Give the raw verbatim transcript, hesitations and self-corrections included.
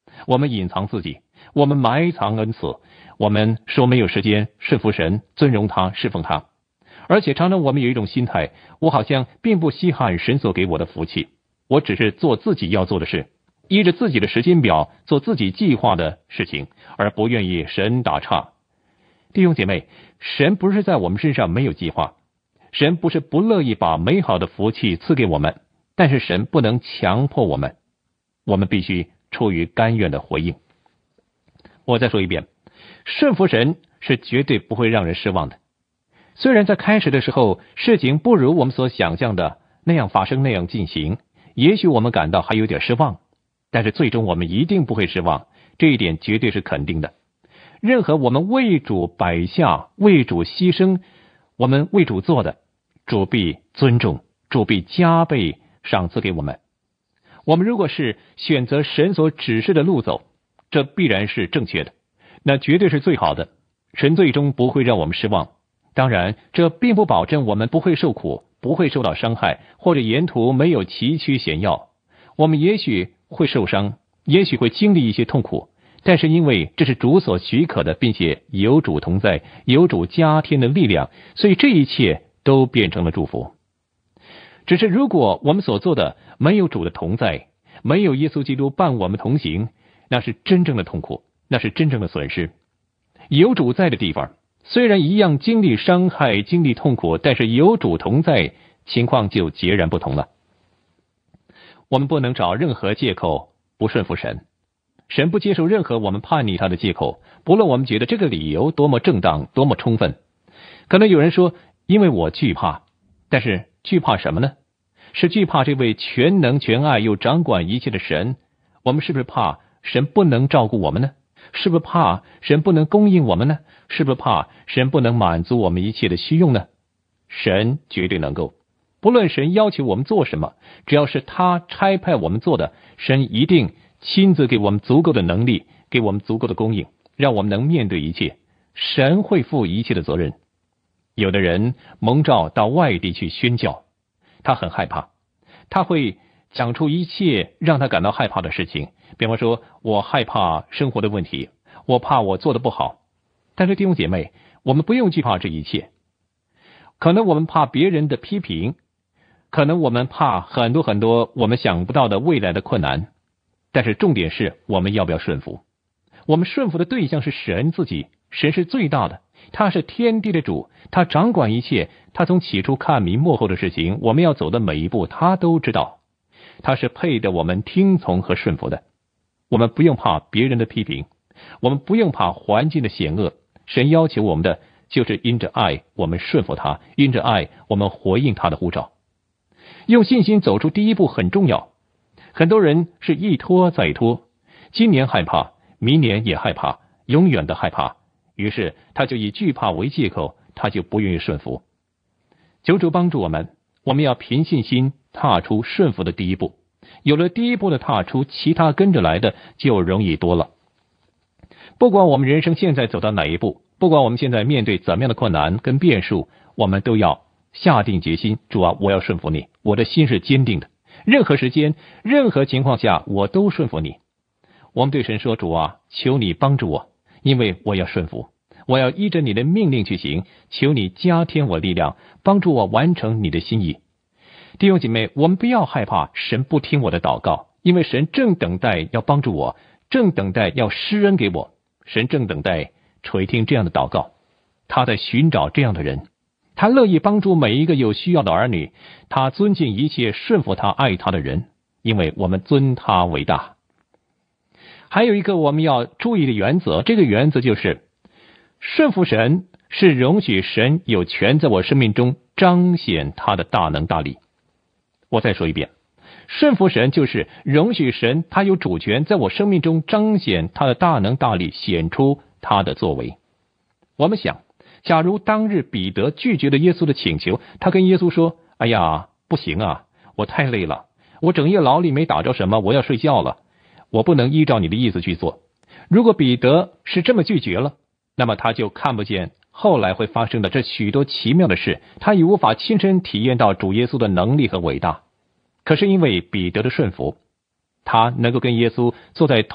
我们隐藏自己，我们埋藏恩赐，我们说没有时间顺服神，尊荣他，侍奉他。而且常常我们有一种心态，我好像并不稀罕神所给我的福气，我只是做自己要做的事，依着自己的时间表做自己计划的事情，而不愿意神打岔。弟兄姐妹，神不是在我们身上没有计划，神不是不乐意把美好的福气赐给我们，但是神不能强迫我们，我们必须出于甘愿的回应。我再说一遍，顺服神是绝对不会让人失望的。虽然在开始的时候事情不如我们所想象的那样发生那样进行，也许我们感到还有点失望，但是最终我们一定不会失望，这一点绝对是肯定的。任何我们为主摆下，为主牺牲，我们为主做的，主必尊重，主必加倍赏赐给我们。我们如果是选择神所指示的路走，这必然是正确的，那绝对是最好的，神最终不会让我们失望。当然，这并不保证我们不会受苦，不会受到伤害，或者沿途没有崎岖险要。我们也许会受伤，也许会经历一些痛苦，但是因为这是主所许可的，并且有主同在，有主加添的力量，所以这一切都变成了祝福。只是如果我们所做的没有主的同在，没有耶稣基督伴我们同行，那是真正的痛苦，那是真正的损失。有主在的地方，虽然一样经历伤害，经历痛苦，但是有主同在，情况就截然不同了。我们不能找任何借口不顺服神，神不接受任何我们叛逆他的借口，不论我们觉得这个理由多么正当，多么充分。可能有人说，因为我惧怕，但是惧怕什么呢？是惧怕这位全能全爱又掌管一切的神？我们是不是怕神不能照顾我们呢？是不是怕神不能供应我们呢？是不是怕神不能满足我们一切的需用呢？神绝对能够，不论神要求我们做什么，只要是他差派我们做的，神一定亲自给我们足够的能力，给我们足够的供应，让我们能面对一切。神会负一切的责任。有的人蒙召到外地去宣教，他很害怕，他会讲出一切让他感到害怕的事情，比方说，我害怕生活的问题，我怕我做得不好。但是弟兄姐妹，我们不用惧怕这一切。可能我们怕别人的批评，可能我们怕很多很多我们想不到的未来的困难，但是重点是我们要不要顺服。我们顺服的对象是神自己，神是最大的，他是天地的主，他掌管一切，他从起初看明幕后的事情，我们要走的每一步他都知道，他是配得我们听从和顺服的。我们不用怕别人的批评，我们不用怕环境的险恶，神要求我们的就是因着爱我们顺服他，因着爱我们回应他的呼召。用信心走出第一步很重要。很多人是一拖再拖，今年害怕，明年也害怕，永远的害怕，于是他就以惧怕为借口，他就不愿意顺服。求主帮助我们，我们要凭信心踏出顺服的第一步。有了第一步的踏出，其他跟着来的就容易多了。不管我们人生现在走到哪一步，不管我们现在面对怎么样的困难跟变数，我们都要下定决心，主啊，我要顺服你，我的心是坚定的，任何时间任何情况下我都顺服你。我们对神说，主啊，求你帮助我，因为我要顺服，我要依着你的命令去行，求你加添我力量，帮助我完成你的心意。弟兄姐妹，我们不要害怕神不听我的祷告，因为神正等待要帮助我，正等待要施恩给我，神正等待垂听这样的祷告，他在寻找这样的人，他乐意帮助每一个有需要的儿女，他尊敬一切顺服他爱他的人，因为我们尊他为大。还有一个我们要注意的原则，这个原则就是顺服神是容许神有权在我生命中彰显他的大能大力。我再说一遍，顺服神就是容许神他有主权在我生命中彰显他的大能大力，显出他的作为。我们想，假如当日彼得拒绝了耶稣的请求，他跟耶稣说，哎呀，不行啊，我太累了，我整夜劳力没打着什么，我要睡觉了，我不能依照你的意思去做。如果彼得是这么拒绝了，那么他就看不见后来会发生的这许多奇妙的事，他也无法亲身体验到主耶稣的能力和伟大。可是因为彼得的顺服，他能够跟耶稣坐在